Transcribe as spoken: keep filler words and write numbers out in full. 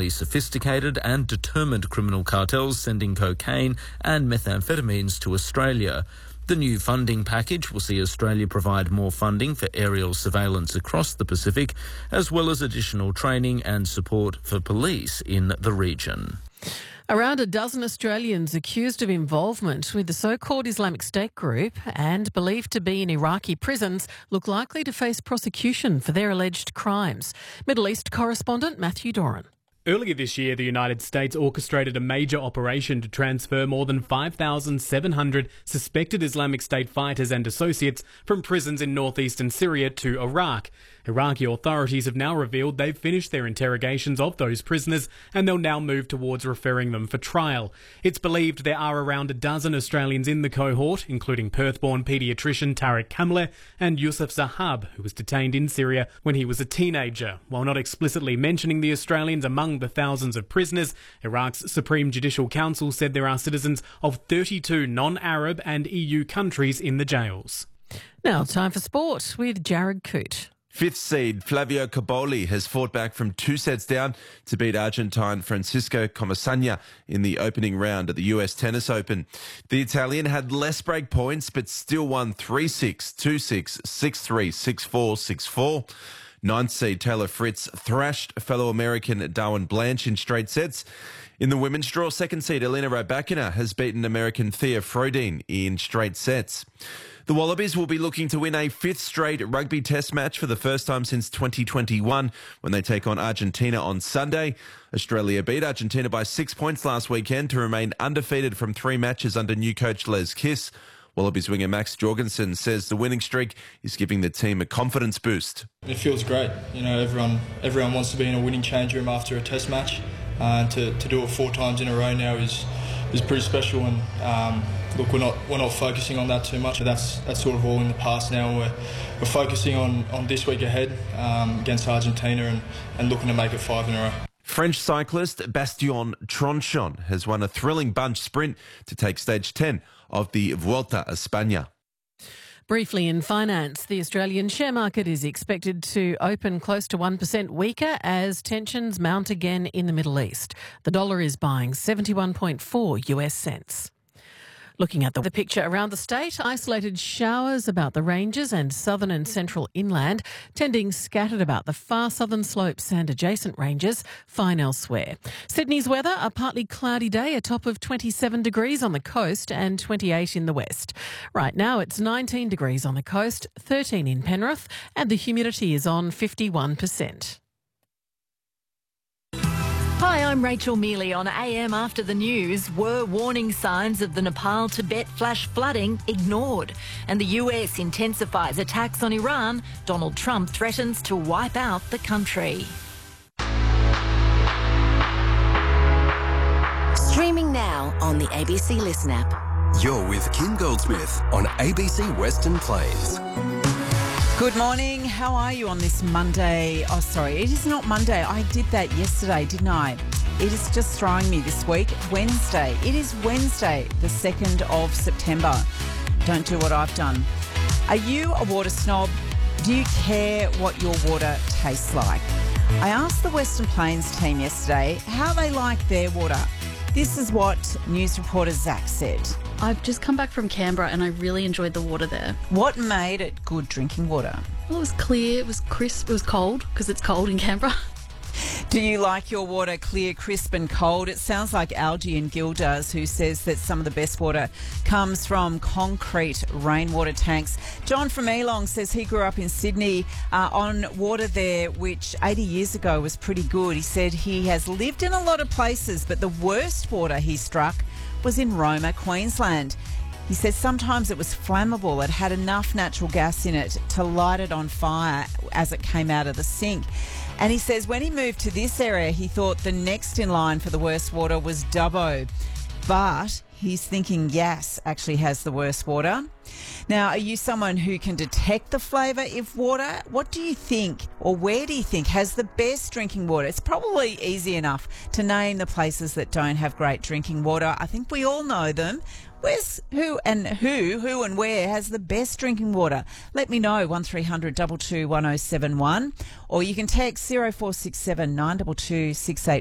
increasingly sophisticated and determined criminal cartels sending cocaine and methamphetamines to Australia. The new funding package will see Australia provide more funding for aerial surveillance across the Pacific, as well as additional training and support for police in the region. Around a dozen Australians accused of involvement with the so-called Islamic State group and believed to be in Iraqi prisons look likely to face prosecution for their alleged crimes. Middle East correspondent Matthew Doran. Earlier this year, the United States orchestrated a major operation to transfer more than five thousand seven hundred suspected Islamic State fighters and associates from prisons in northeastern Syria to Iraq. Iraqi authorities have now revealed they've finished their interrogations of those prisoners and they'll now move towards referring them for trial. It's believed there are around a dozen Australians in the cohort, including Perth-born paediatrician Tariq Kamleh and Yusuf Zahab, who was detained in Syria when he was a teenager. While not explicitly mentioning the Australians among the thousands of prisoners, Iraq's Supreme Judicial Council said there are citizens of thirty-two non-Arab and E U countries in the jails. Now time for sport with Jared Coote. Fifth seed Flavio Cobolli has fought back from two sets down to beat Argentine Francisco Comesaña in the opening round at the U S Tennis Open. The Italian had less break points but still won three six, two six, six three, six four, six four. Ninth seed Taylor Fritz thrashed fellow American Darwin Blanche in straight sets. In the women's draw, second seed Elena Rybakina has beaten American Thea Frodin in straight sets. The Wallabies will be looking to win a fifth straight rugby test match for the first time since twenty twenty-one when they take on Argentina on Sunday. Australia beat Argentina by six points last weekend to remain undefeated from three matches under new coach Les Kiss. Wallabies winger Max Jorgensen says the winning streak is giving the team a confidence boost. It feels great. You know, everyone everyone wants to be in a winning change room after a test match. Uh, to, to do it four times in a row now is is pretty special, and um, look, we're not we're not focusing on that too much. That's that's sort of all in the past now. We're we're focusing on, on this week ahead um, against Argentina and, and looking to make it five in a row. French cyclist Bastien Tronchon has won a thrilling bunch sprint to take stage ten of the Vuelta a España. Briefly in finance, the Australian share market is expected to open close to one percent weaker as tensions mount again in the Middle East. The dollar is buying seventy-one point four U S cents. Looking at the picture around the state, isolated showers about the ranges and southern and central inland, tending scattered about the far southern slopes and adjacent ranges, fine elsewhere. Sydney's weather, a partly cloudy day, a top of twenty-seven degrees on the coast and twenty-eight in the west. Right now it's nineteen degrees on the coast, thirteen in Penrith, and the humidity is on fifty-one percent. Hi, I'm Rachel Mealy on A M After the News. Were warning signs of the Nepal-Tibet flash flooding ignored? And the U S intensifies attacks on Iran. Donald Trump threatens to wipe out the country. Streaming now on the A B C Listen app. You're with Kim Goldsmith on A B C Western Plains. Good morning. How are you on this Monday? Oh, sorry, it is not Monday. I did that yesterday, didn't I? It is just throwing me this week. Wednesday. It is Wednesday, the second of September. Don't do what I've done. Are you a water snob? Do you care what your water tastes like? I asked the Western Plains team yesterday how they like their water. This is what news reporter Zach said. I've just come back from Canberra and I really enjoyed the water there. What made it good drinking water? Well, it was clear, it was crisp, it was cold because it's cold in Canberra. Do you like your water clear, crisp and cold? It sounds like Algie and Gil does, who says that some of the best water comes from concrete rainwater tanks. John from Elong says he grew up in Sydney uh, on water there, which eighty years ago was pretty good. He said he has lived in a lot of places, but the worst water he struck was in Roma, Queensland. He says sometimes it was flammable. It had enough natural gas in it to light it on fire as it came out of the sink. And he says when he moved to this area, he thought the next in line for the worst water was Dubbo. But he's thinking Yass actually has the worst water. Now, are you someone who can detect the flavour of water? What do you think, or where do you think has the best drinking water? It's probably easy enough to name the places that don't have great drinking water. I think we all know them. Where's who and who, who and where has the best drinking water? Let me know, one three hundred two two one oh seven one, or you can text zero four six seven nine two two six eight